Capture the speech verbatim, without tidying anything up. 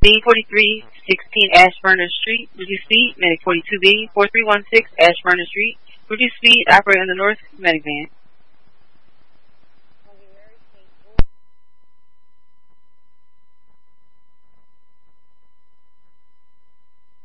B forty-three sixteen Ashburner Street. Reduce speed, Medic forty-two B four three one six Ashburner Street. Reduce speed, operator in the north, Medic van.